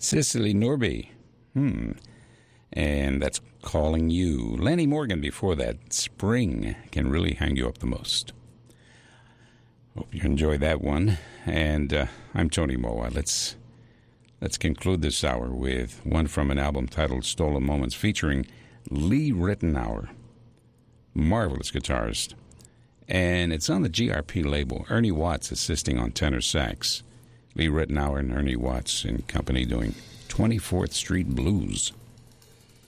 Cicely Norby. And that's Calling You. Lenny Morgan before that. Spring Can Really Hang You Up the Most. Hope you enjoy that one. And I'm Tony Moa. Let's conclude this hour with one from an album titled Stolen Moments featuring Lee Ritenour. Marvelous guitarist. And it's on the GRP label. Ernie Watts assisting on tenor sax. Lee Ritenour and Ernie Watts in company doing 24th Street Blues.